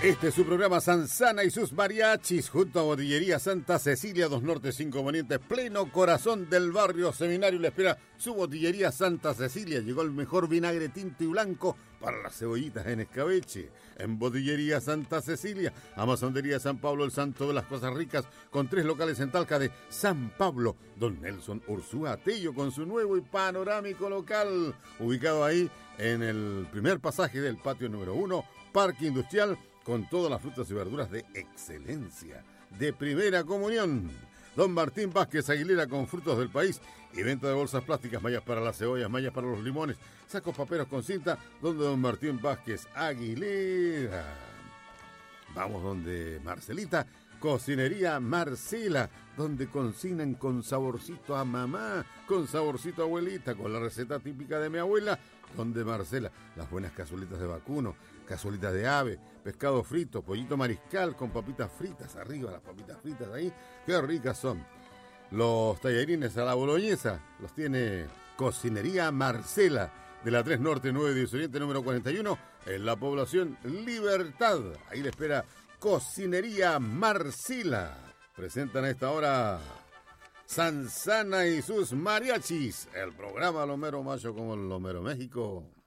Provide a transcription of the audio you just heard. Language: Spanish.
Este es su programa Sansana y sus mariachis, junto a Botillería Santa Cecilia, 2 Norte 5 Poniente, pleno corazón del barrio Seminario. Le espera su Botillería Santa Cecilia. Llegó el mejor vinagre tinto y blanco para las cebollitas en escabeche. En Botillería Santa Cecilia, Amasandería San Pablo, el santo de las cosas ricas, con 3 locales en Talca de San Pablo. Don Nelson Ursúa Tello con su nuevo y panorámico local, ubicado ahí en el primer pasaje del patio número 1, Parque Industrial, con todas las frutas y verduras de excelencia, de primera comunión. Don Martín Vázquez Aguilera, con frutos del país y venta de bolsas plásticas, mallas para las cebollas, mallas para los limones, sacos paperos con cinta, donde don Martín Vázquez Aguilera. Vamos donde Marcelita, Cocinería Marcela, donde cocinan con saborcito a mamá, con saborcito a abuelita, con la receta típica de mi abuela, donde Marcela, las buenas cazuelitas de vacuno, cazuelitas de ave, pescado frito, pollito mariscal con papitas fritas, arriba las papitas fritas ahí, qué ricas son. Los tallarines a la boloñesa los tiene Cocinería Marcela, de la 3 Norte 9 de Oriente número 41, en la población Libertad. Ahí le espera Cocinería Marcela. Presentan a esta hora Sansana y sus mariachis, el programa Lomero Macho como el Lomero México.